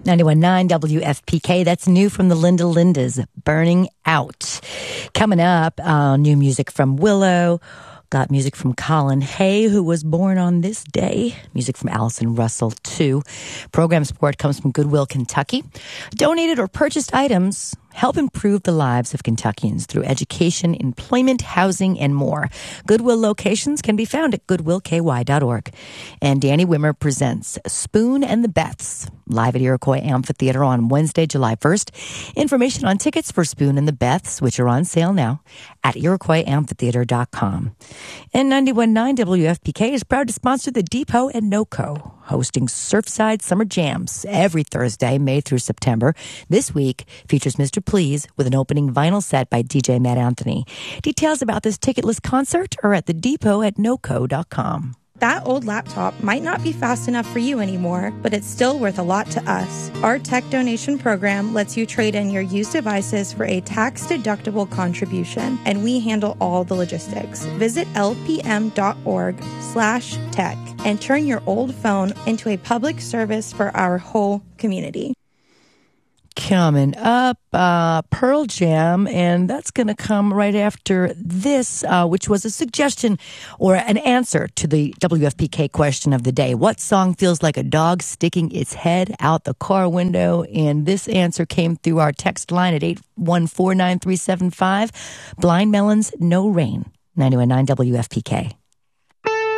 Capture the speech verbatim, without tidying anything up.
ninety-one point nine W F P K. That's new from the Linda Lindas, Burning Out. Coming up, uh, new music from Willow. Got music from Colin Hay, who was born on this day. Music from Allison Russell, too. Program support comes from Goodwill, Kentucky. Donated or purchased items help improve the lives of Kentuckians through education, employment, housing, and more. Goodwill locations can be found at goodwill k y dot org. And Danny Wimmer presents Spoon and the Beths, live at Iroquois Amphitheater on Wednesday, July first. Information on tickets for Spoon and the Beths, which are on sale now, at iroquois amphitheater dot com. And ninety-one point nine W F P K is proud to sponsor the Depot and NOCO, hosting Surfside Summer Jams every Thursday, May through September. This week features Mister Please with an opening vinyl set by D J Matt Anthony. Details about this ticketless concert are at the depot at noco dot com. That old laptop might not be fast enough for you anymore, but it's still worth a lot to us. Our tech donation program lets you trade in your used devices for a tax-deductible contribution, and we handle all the logistics. Visit lpm.org slash tech and turn your old phone into a public service for our whole community. Coming up, uh, Pearl Jam, and that's going to come right after this, uh, which was a suggestion or an answer to the W F P K question of the day. What song feels like a dog sticking its head out the car window? And this answer came through our text line at eight one four nine three seven five. Blind Melons, No Rain, ninety-one point nine W F P K.